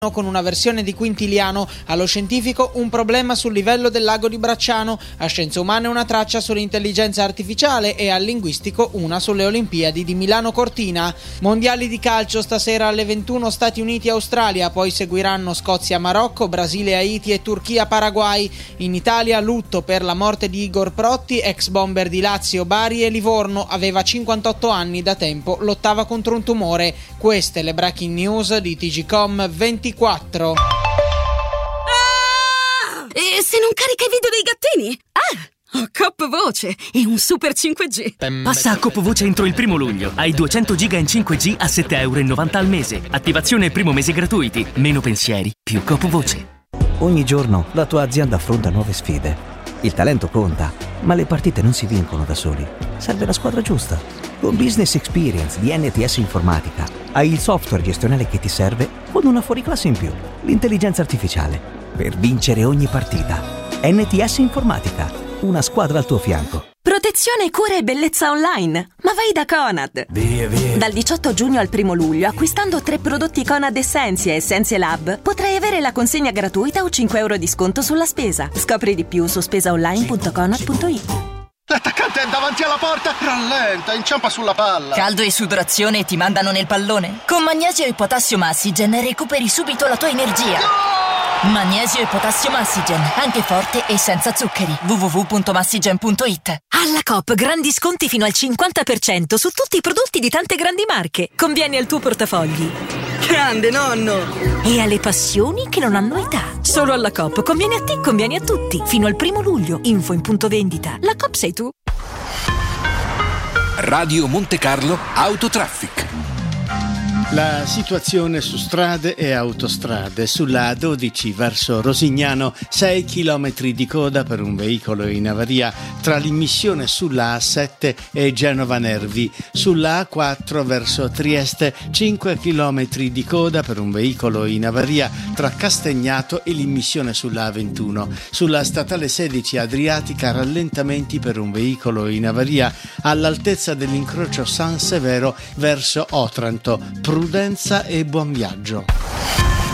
con una versione di Quintiliano, allo scientifico un problema sul livello del lago di Bracciano, a scienze umane una traccia sull'intelligenza artificiale e al linguistico una sulle Olimpiadi di Milano Cortina. Mondiali di calcio stasera alle 21 Stati Uniti-Australia, poi seguiranno Scozia-Marocco, Brasile-Haiti e Turchia-Paraguay. In Italia lutto per la morte di Igor Protti, ex bomber di Lazio, Bari e Livorno, aveva 58 anni, da tempo lottava contro un tumore. Queste le breaking news di TGcom 24. E se non carica i video dei gattini? Ho Coop Voce e un super 5G. Passa a Coop Voce entro il 1 luglio. Hai 200 giga in 5G a €7,90 al mese. Attivazione e primo mese gratuiti. Meno pensieri, più Coop Voce. Ogni giorno la tua azienda affronta nuove sfide. Il talento conta, ma le partite non si vincono da soli. Serve la squadra giusta. Con Business Experience di NTS Informatica hai il software gestionale che ti serve con una fuoriclasse in più, l'intelligenza artificiale, per vincere ogni partita. NTS Informatica, una squadra al tuo fianco. Protezione, cura e bellezza online. Ma vai da Conad. Via. Dal 18 giugno al 1 luglio, acquistando 3 prodotti Conad Essentia e Essentia Lab, potrai avere la consegna gratuita o €5 di sconto sulla spesa. Scopri di più su spesaonline.conad.it. L'attaccante è davanti alla porta, rallenta, inciampa sulla palla. Caldo e sudorazione ti mandano nel pallone? Con Magnesio e Potassio Massigen recuperi subito la tua energia. Magnesio e Potassio Massigen, anche forte e senza zuccheri. www.massigen.it. Alla Coop grandi sconti fino al 50% su tutti i prodotti di tante grandi marche. Conviene al tuo portafogli. Grande nonno! E alle passioni che non hanno età. Solo alla Coop. Conviene a te, conviene a tutti. Fino al 1 luglio. Info in punto vendita. La Coop sei tu. Radio Monte Carlo Autotraffic. La situazione su strade e autostrade. Sulla A12 verso Rosignano 6 km di coda per un veicolo in avaria tra l'immissione sulla A7 e Genova Nervi. Sulla A4 verso Trieste 5 km di coda per un veicolo in avaria tra Castagnato e l'immissione sulla A21. Sulla statale 16 Adriatica rallentamenti per un veicolo in avaria all'altezza dell'incrocio San Severo verso Otranto. Prudenza e buon viaggio.